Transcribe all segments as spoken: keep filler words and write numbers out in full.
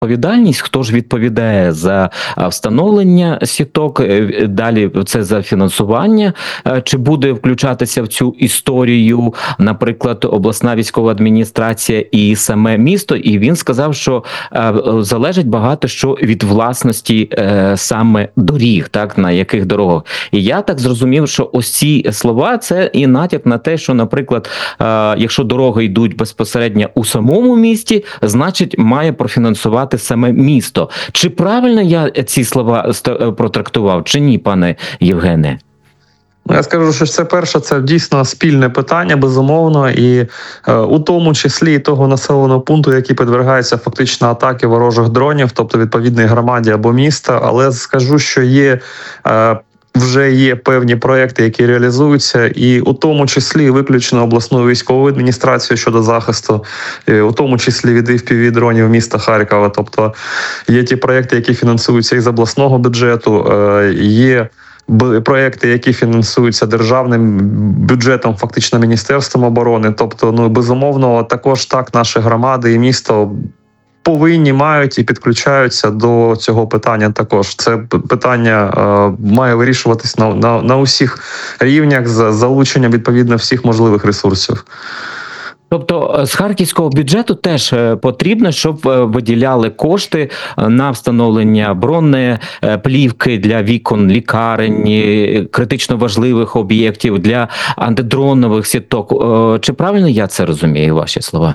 відповідальність, хто ж відповідає за а, встановлення сіток, е, далі це за фінансування, е, чи буде включатися в цю історію, наприклад, обласна військова адміністрація і саме місто, і він сказав, що е, залежить багато що від власності е, саме доріг, так, на яких дорогах. І я так зрозумів, що ось ці слова, це і натяк на те, що, наприклад, е, якщо дороги йдуть безпосередньо у самому місті, значить, має профінансувати саме місто. Чи правильно я ці слова ст- протрактував, чи ні, пане Євгене? Ну, я скажу, що це перше, це дійсно спільне питання, безумовно, і е, у тому числі і того населеного пункту, який підвергається фактично атаки ворожих дронів, тобто відповідної громаді або міста. Але скажу, що є е, вже є певні проекти, які реалізуються, і у тому числі виключно обласною військовою адміністрацією щодо захисту, і у тому числі від еф пі ві-дронів міста Харкова. Тобто є ті проекти, які фінансуються із обласного бюджету, е, є проекти, які фінансуються державним бюджетом, фактично Міністерством оборони. Тобто, ну, безумовно, також так наші громади і місто повинні, мають і підключаються до цього питання також. Це питання е, має вирішуватись на, на, на усіх рівнях з залученням, відповідно, всіх можливих ресурсів. Тобто з харківського бюджету теж потрібно, щоб виділяли кошти на встановлення бронеплівки для вікон лікарень, критично важливих об'єктів, для антидронових сіток. Чи правильно я це розумію, ваші слова?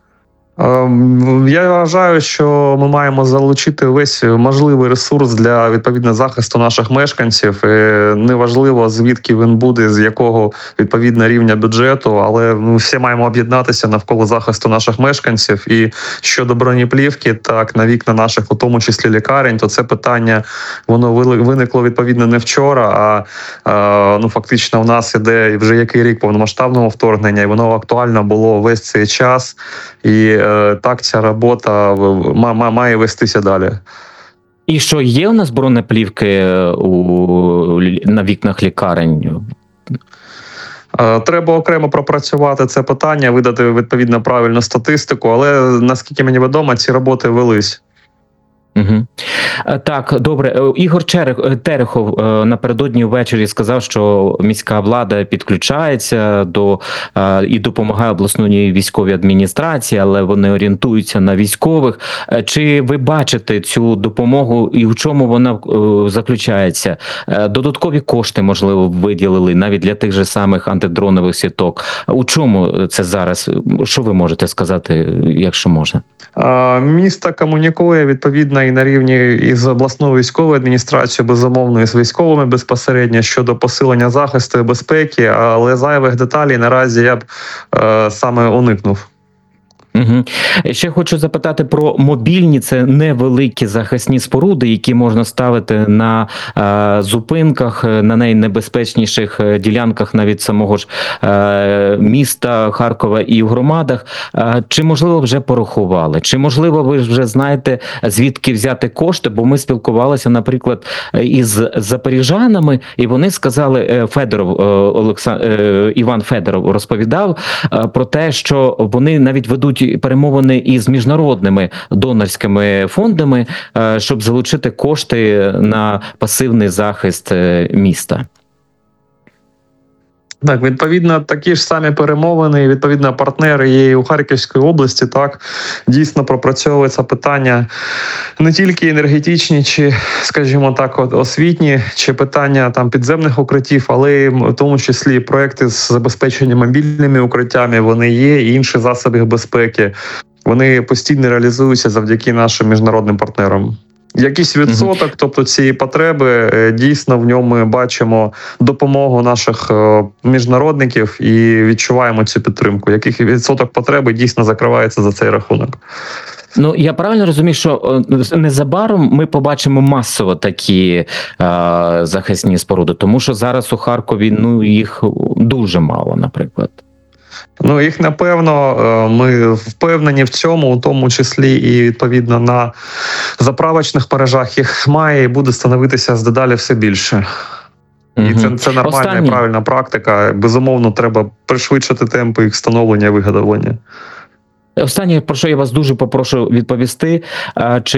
Я вважаю, що ми маємо залучити весь можливий ресурс для відповідно захисту наших мешканців. Неважливо, звідки він буде, з якого відповідно рівня бюджету, але ми всі маємо об'єднатися навколо захисту наших мешканців. І щодо бронеплівки, так, на вікна наших, у тому числі лікарень, то це питання, воно виникло відповідно не вчора, а ну фактично у нас іде вже який рік повномасштабного вторгнення, і воно актуально було весь цей час. І так ця робота має вестися далі. І що, є у нас бронеплівки у, на вікнах лікарень? Треба окремо пропрацювати це питання, видати відповідно правильну статистику, але наскільки мені відомо, ці роботи велись. Угу. Так, добре. Ігор Терехов напередодні ввечері сказав, що міська влада підключається до і допомагає обласній військовій адміністрації, але вони орієнтуються на військових. Чи ви бачите цю допомогу і в чому вона заключається? Додаткові кошти, можливо, виділили навіть для тих же самих антидронових сіток. У чому це зараз? Що ви можете сказати, якщо можна? Місто комунікує відповідно і на рівні із обласною військовою адміністрацією, безумовно, і з військовими безпосередньо щодо посилення захисту і безпеки, але зайвих деталей наразі я б е, саме уникнув. Угу. Ще хочу запитати про мобільні, це невеликі захисні споруди, які можна ставити на е, зупинках, на найнебезпечніших ділянках навіть самого ж е, міста Харкова і в громадах. Е, чи, можливо, вже порахували? Чи, можливо, ви вже знаєте, звідки взяти кошти? Бо ми спілкувалися, наприклад, із запоріжанами, і вони сказали, Федоров, Олексан... Іван Федоров розповідав е, про те, що вони навіть ведуть перемовини із міжнародними донорськими фондами, щоб залучити кошти на пасивний захист міста. Так, відповідно, такі ж самі перемовини, і, відповідно, партнери є і у Харківській області, так, дійсно пропрацьовується питання не тільки енергетичні, чи, скажімо так, освітні, чи питання там підземних укриттів, але й в тому числі проекти з забезпечення мобільними укриттями, вони є, і інші засоби безпеки. Вони постійно реалізуються завдяки нашим міжнародним партнерам. Якийсь відсоток, тобто цієї потреби, дійсно в ньому ми бачимо допомогу наших міжнародників і відчуваємо цю підтримку. Який відсоток потреби дійсно закривається за цей рахунок. Ну, я правильно розумію, що незабаром ми побачимо масово такі а, захисні споруди, тому що зараз у Харкові, ну, їх дуже мало, наприклад. Ну, їх, напевно, ми впевнені в цьому, у тому числі і, відповідно, на заправочних мережах їх має і буде становитися дедалі все більше. І це, це нормальна Останній. і правильна практика. Безумовно, треба пришвидшити темпи їх встановлення і виготовлення. Останнє, про що я вас дуже попрошу відповісти, е, чи